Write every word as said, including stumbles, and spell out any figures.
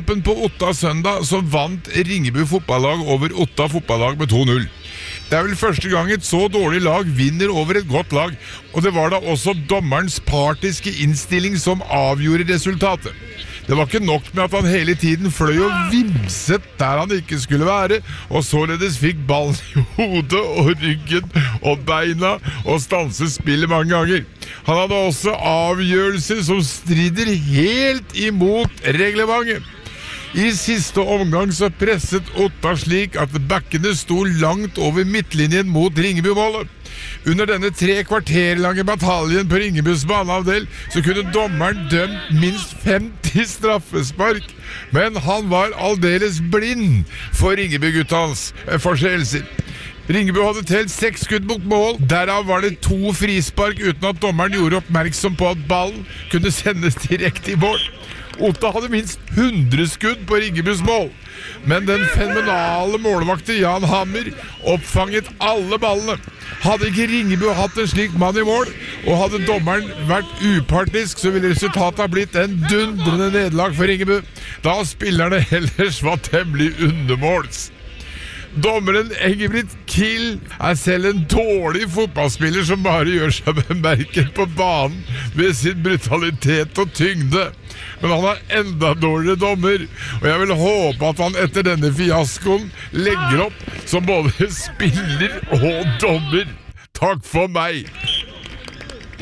kampen på Otta søndag så vant Ringebu fotballag over Otta fotballag med to null. Det er vel første gang et så dårlig lag vinner over et godt lag, og det var da også dommerens partiske innstilling som avgjorde resultatet. Det var ikke nok med at han hele tiden fløy og vimset der han ikke skulle være, og således fikk ballen i hodet og ryggen og beina og stanset spillet mange ganger. Han hadde også avgjørelser som strider helt imot reglementet. I siste omgang så presset Otta slik at backene sto langt over midtlinjen mot Ringebu-målet. Under denne tre kvarter lange bataljen på Ringebus baneavdel så kunne dommeren dømt minst femti straffespark, men han var aldeles blind for Ringebu-guttans forseelser. Ringebu hadde telt seks skudd mot mål, derav var det to frispark uten at dommeren gjorde oppmerksom på at ballen kunne sendes direkte i mål. Otta hadde minst hundre skudd på Ringebus mål, men den fenomenale målvakter Jan Hammer oppfanget alle ballene. Hadde ikke Ringebu hatt en slik mann i mål, og hadde dommeren vært upartisk, så ville resultatet ha blitt en dundrende nederlag for Ringebu, da spillerne ellers var temmelig undermåls. Dommeren Engebrigt Kiel er selv en dårlig fotballspiller som bare gjør seg bemerket på banen med sin brutalitet og tyngde. Men han er enda dårligere dommer, og jeg vil håpe at han etter denne fiaskoen legger opp som både spiller og dommer. Takk for meg!